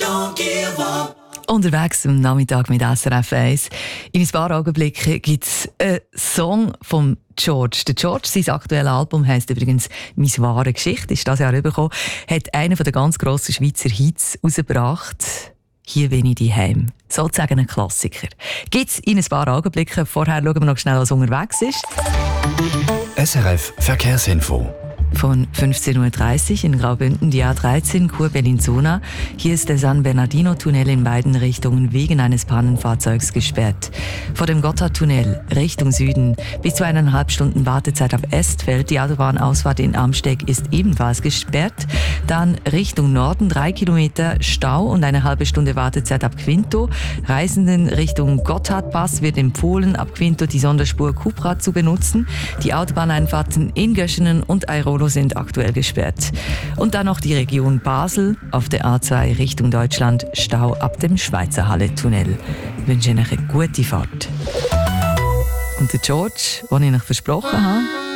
Unterwegs am Nachmittag mit SRF 1. In ein paar Augenblicken gibt es einen Song von George. Der George, sein aktuelles Album heisst übrigens «Meine wahre Geschichte», ist das Jahr rübergekommen, hat einen der ganz grossen Schweizer Hits rausgebracht. «Hier bin ich daheim». Sozusagen ein Klassiker. Gibt es in ein paar Augenblicken. Vorher schauen wir noch schnell, was unterwegs ist. SRF Verkehrsinfo. Von 15.30 Uhr in Graubünden die A13 Chur-Bellinzona. Hier ist der San Bernardino-Tunnel in beiden Richtungen wegen eines Pannenfahrzeugs gesperrt. Vor dem Gotthardtunnel Richtung Süden bis zu 1,5 Stunden Wartezeit ab Estfeld. Die Autobahnausfahrt in Amsteg ist ebenfalls gesperrt. Dann Richtung Norden 3 Kilometer Stau und eine halbe Stunde Wartezeit ab Quinto. Reisenden Richtung Gotthardpass wird empfohlen, ab Quinto die Sonderspur Cupra zu benutzen. Die Autobahneinfahrten in Göschenen und Airolo sind aktuell gesperrt. Und dann noch die Region Basel auf der A2 Richtung Deutschland, Stau ab dem Schweizer Halle-Tunnel. Ich wünsche Ihnen eine gute Fahrt. Und der George, den ich Ihnen versprochen habe,